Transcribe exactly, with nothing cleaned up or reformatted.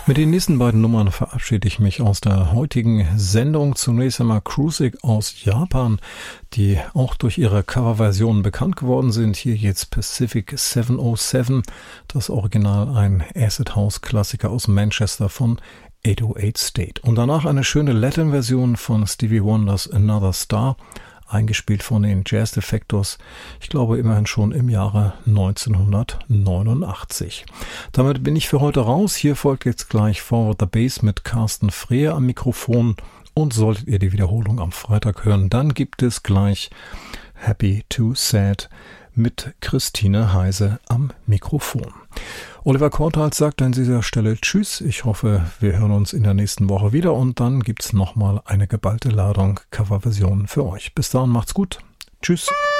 Mit den nächsten beiden Nummern verabschiede ich mich aus der heutigen Sendung. Zunächst einmal Cruising aus Japan, die auch durch ihre Coverversionen bekannt geworden sind. Hier jetzt Pacific sieben null sieben, das Original ein Acid House Klassiker aus Manchester von acht null acht State. Und danach eine schöne Latin-Version von Stevie Wonders Another Star, eingespielt von den Jazz Defectors, ich glaube immerhin schon im Jahre neunzehnhundertneunundachtzig. Damit bin ich für heute raus. Hier folgt jetzt gleich Forward the Bass mit Carsten Freer am Mikrofon. Und solltet ihr die Wiederholung am Freitag hören, dann gibt es gleich Happy to Sad mit Christine Heise am Mikrofon. Oliver Korthals sagt an dieser Stelle Tschüss. Ich hoffe, wir hören uns in der nächsten Woche wieder und dann gibt's nochmal eine geballte Ladung Coverversionen für euch. Bis dahin macht's gut. Tschüss.